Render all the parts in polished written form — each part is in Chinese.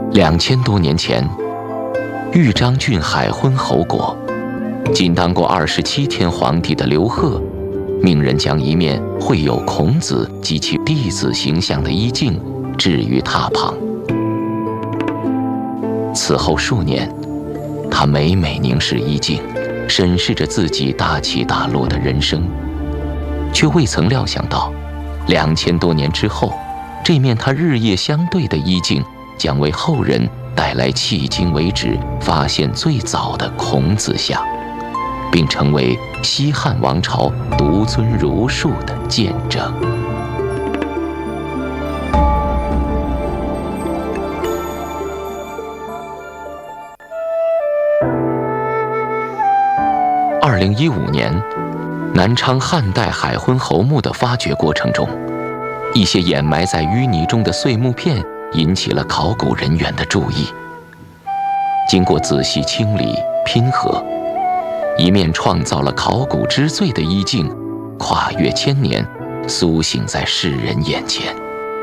2000多年前，豫章郡海昏侯国，仅当过27天皇帝的刘贺，命人将一面绘有孔子及其弟子形象的衣镜置于榻旁。此后数年，他每每凝视衣镜，审视着自己大起大落的人生，却未曾料想到，2000多年之后，这面他日夜相对的衣镜将为后人带来迄今为止发现最早的孔子像，并成为西汉王朝独尊儒术的见证。2015年，南昌汉代海昏侯墓的发掘过程中，一些掩埋在淤泥中的碎木片引起了考古人员的注意。经过仔细清理拼合，一面创造了考古之最的衣镜，跨越千年，苏醒在世人眼前。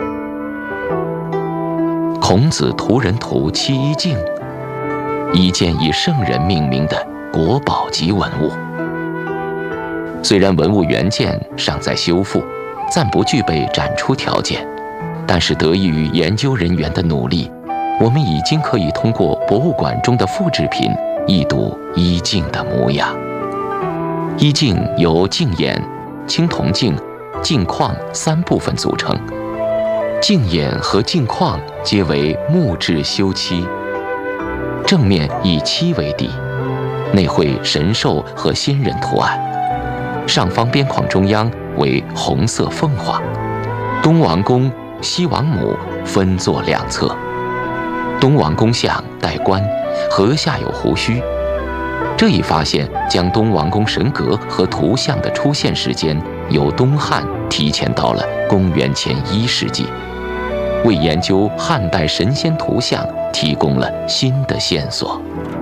孔子图人图漆衣镜，一件以圣人命名的国宝级文物。虽然文物原件尚在修复，暂不具备展出条件，但是得益于研究人员的努力，我们已经可以通过博物馆中的复制品一睹衣镜的模样。衣镜由镜眼、青铜镜、镜框3部分组成，镜眼和镜框皆为木质修漆，正面以漆为底，内绘神兽和仙人图案，上方边框中央为红色凤凰，东王公、西王母分坐两侧。东王公像戴冠，颌下有胡须。这一发现将东王公神格和图像的出现时间由东汉提前到了公元前1世纪，为研究汉代神仙图像提供了新的线索。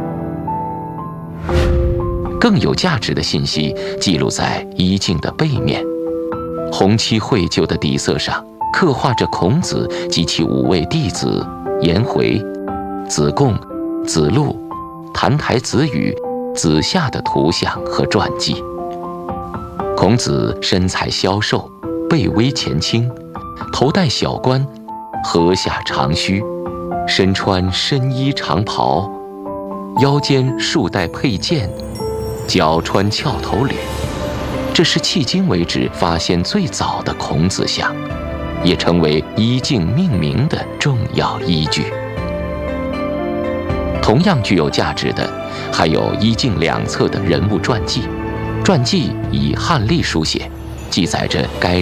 更有价值的信息记录在衣镜的背面，红漆绘就的底色上刻画着孔子及其5位弟子颜回、子贡、子路、澹台子羽、子夏的图像和传记。孔子身材消瘦，背微前倾，头戴小冠，颌下长须，身穿深衣长袍，腰间束带佩剑，脚穿翘头履。这是迄今为止发现最早的孔子像，也成为衣镜命名的重要依据。同样具有价值的还有衣镜两侧的人物传记，传记以汉隶书写，记载着该